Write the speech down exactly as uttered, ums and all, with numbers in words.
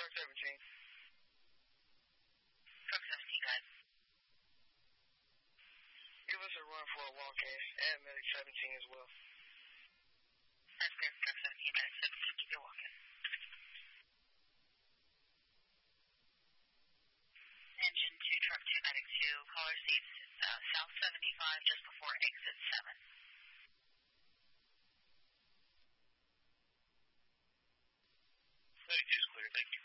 Truck seventeen. Truck seventeen, guys. Give us a run for a walk-in and Medic seventeen as well. That's clear. Truck seventeen, Medic seventeen, keep your walk-in. Engine two, Truck two, Medic two, caller seats uh, South seventy-five just before exit seven. Medic two is clear, thank you.